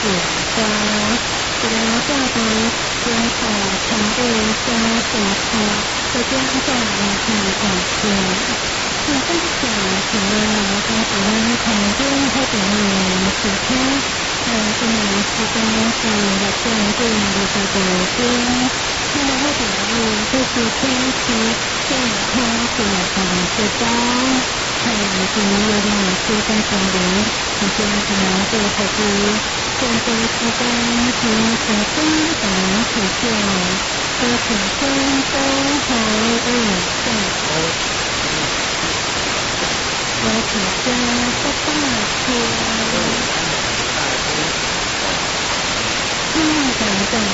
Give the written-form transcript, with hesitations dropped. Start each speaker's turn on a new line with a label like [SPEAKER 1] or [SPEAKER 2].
[SPEAKER 1] 家，这个下班经过长路加水车，这边在来看广播。那分享请问在台湾旁边或者时间，今年时间是6点到59点。那么或者就是天气健康的时光，太阳是月亮是在这里，时间可能会回顾现在时间从手机等起见，多请先都和在我请先不大去。等等